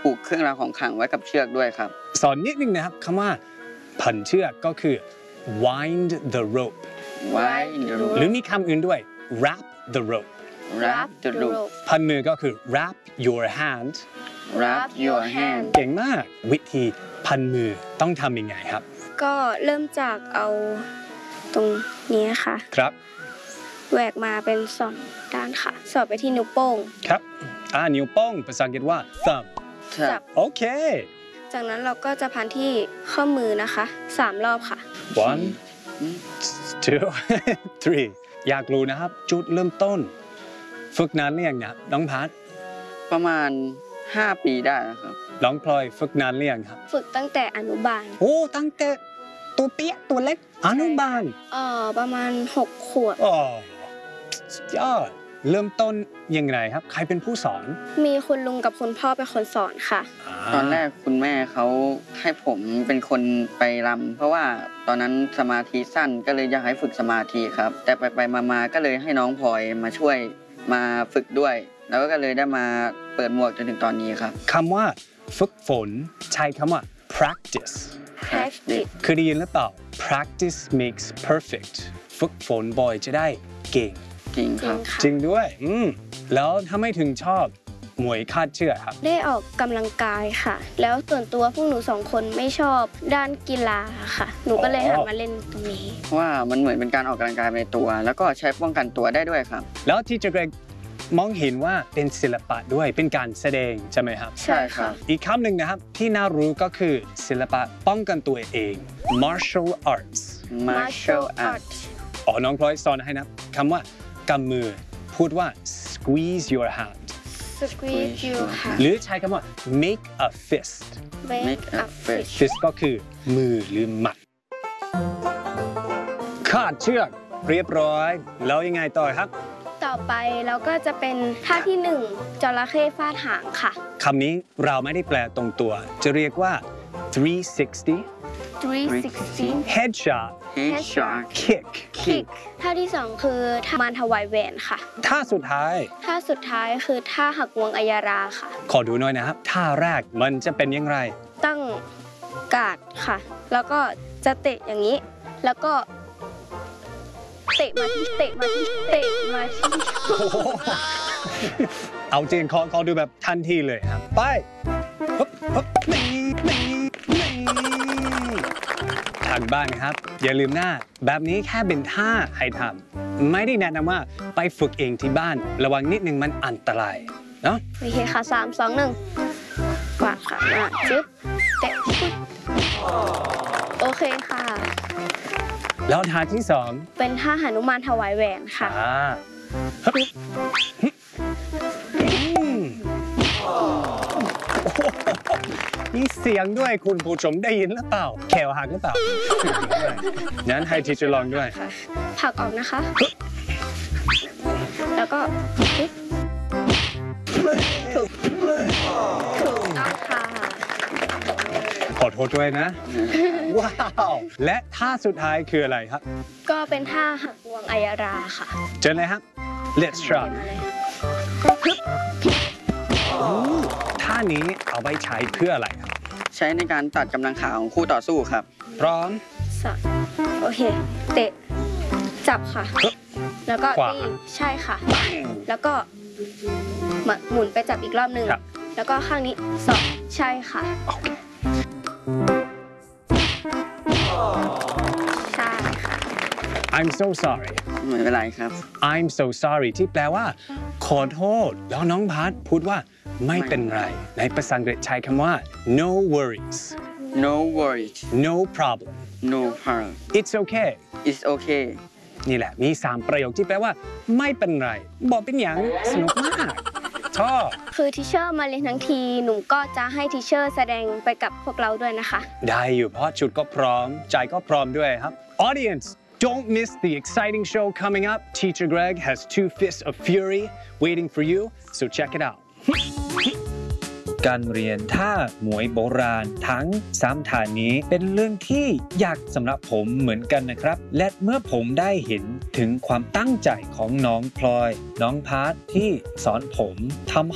ผูกเครื่องรางของขลังไว้กับเชือกด้วยครับสอนนิดนึงนะครับคำว่าพันเชือกก็คือ wind the rope wind the rope หรือมีคำอื่นด้วย wrap the rope wrap the rope พันมือก็คือ wrap your hand wrap your hand เก่งมากวิธีพันมือต้องทำยังไงครับก็เริ่มจากเอาตรงนี้ค่ะครับแหวกมาเป็น2ด้านค่ะสอดไปที่นิ้วโป้งครับนิ้วโป้งภาษาอังกฤษว่า thumb จับโอเคจากนั้นเราก็จะพันที่ข้อมือนะคะ3 รอบค่ะ 1 2 3 อยากรู้นะครับจุดเริ่มต้นฝึกนานหรือยังนะน้องพัทประมาณ5 ปีได้นะครับน้องพลอยฝึกนานหรือยังครับฝึกตั้งแต่อนุบาลโอ้ตั้งแต่ตัวเปี๊ยกตัวเล็กอนุบาลประมาณ6 ขวบสุดยอดเริ่มต้นยังไงครับใครเป็นผู้สอนมีคุณลุงกับคุณพ่อเป็นคนสอนค่ะตอนแรกคุณแม่เขาให้ผมเป็นคนไปรำเพราะว่าตอนนั้นสมาธิสั้นก็เลยอยากให้ฝึกสมาธิครับแต่ไปมาก็เลยให้น้องพลอยมาช่วยมาฝึกด้วยแล้วก็เลยได้มาเปิดหมวกจนถึงตอนนี้ครับคำว่าฝึกฝนใช้คำว่า practice เคยได้ยินหรือเปล่า practice makes perfect ฝึกฝนบ่อยจะได้เก่งจริงครับจริงด้วยแล้วทำไมถึงชอบมวยคาดเชือกครับได้ออกกำลังกายค่ะแล้วส่วนตัวพวกหนู2 คนไม่ชอบด้านกีฬาค่ะหนูก็เลยหันมาเล่นตรงนี้ว่ามันเหมือนเป็นการออกกำลังกายในตัวแล้วก็ใช้ป้องกันตัวได้ด้วยครับแล้วที่เจเกรกมองเห็นว่าเป็นศิลปะด้วยเป็นการแสดงใช่ไหมครับใช่ครับอีกคำหนึ่งนะครับที่น่ารู้ก็คือศิลปะป้องกันตัวเอง martial arts น้องพลอยสอนให้นะคำว่ากำมือพูดว่า squeeze your hand หรือใช้คำว่า make a fist fist ก็คือมือหรือหมัดคาดเชือกเรียบร้อยแล้วยังไงต่อครับต่อไปเราก็จะเป็นท่าที่1จระเข้ฟาดหางค่ะคำนี้เราไม่ได้แปลตรงตัวจะเรียกว่า360 headshot kick ท่าที่2คือท่ามารถวายแหวนค่ะท่าสุดท้ายคือท่าหักงวงอัยราค่ะขอดูหน่อยนะครับท่าแรกมันจะเป็นยังไงตั้งการ์ดค่ะแล้วก็จะเตะอย่างนี้แล้วก็เตะมาเอาจริงขอดูแบบทันทีเลยครับไปทางบ้านครับอย่าลืมหน้าแบบนี้แค่เป็นท่าให้ทำไม่ได้แนะนำว่าไปฝึกเองที่บ้านระวังนิดนึงมันอันตรายเนาะโอเคค่ะ3 2 1กวาดค่ะจึ๊บเตะโอเคค่ะแล้วท่าที่2 เป็นท่าหนุมานถวายแหวนค่ะมีเสียงด้วยคุณผู้ชมได้ยินหรือเปล่าแขวหักหรือเปล่างั้นให้ทีเชอร์ลองด้วยผลักออกนะคะแล้วก็ถูกต้องค่ะขอโทษด้วยนะว้าวและท่าสุดท้ายคืออะไรครับก็เป็นท่าหักงวงอัยราค่ะเจอเลยครับ Let's try ท่านี้เอาไว้ใช้เพื่ออะไรครับใช้ในการตัดกำลังขาของคู่ต่อสู้ครับพร้อมโอเคเตะจับค่ะแล้วก็นี่ใช่ค่ะแล้วก็หมุนไปจับอีกรอบนึงแล้วก็ข้างนี้ใช่ค่ะใช่ค่ะ I'm so sorry ไม่เป็นไรครับ I'm so sorry ที่แปลว่าขอโทษแล้วน้องพัทพูดว่าไม่เป็นไรในภาษาอังกฤษใช้คำว่า no worries no problem it's okayนี่แหละมี3ประโยคที่แปลว่าไม่เป็นไรบอกเป็นอย่างสนุกมากชอบคือทีเชอร์มาเรียนทั้งทีหนูก็จะให้ทีเชอร์แสดงไปกับพวกเราด้วยนะคะได้อยู่เพราะชุดก็พร้อมใจก็พร้อมด้วยครับ Audience don't miss the exciting show coming up Teacher Greg has 2 fists of fury waiting for you so check it out การเรียนท่ามวยโบราณทั้ง3ท่านี้เป็นเรื่องที่ยากสำหรับผมเหมือนกันนะครับและเมื่อผมได้เห็นถึงความตั้งใจของน้องพลอยน้องพาร์ทที่สอนผมทำ